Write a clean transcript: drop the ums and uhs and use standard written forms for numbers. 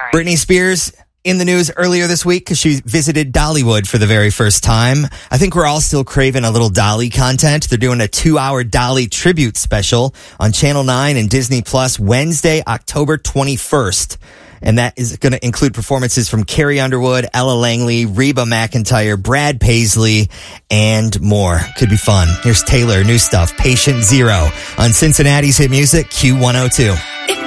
Britney Spears in the news earlier this week because she visited Dollywood for the very first time. I think we're all still craving a little Dolly content. They're doing a 2-hour Dolly tribute special on Channel 9 and Disney Plus Wednesday, October 21st. And that is going to include performances from Carrie Underwood, Ella Langley, Reba McEntire, Brad Paisley, and more. Could be fun. Here's Taylor, new stuff, Patient Zero on Cincinnati's hit music, Q102.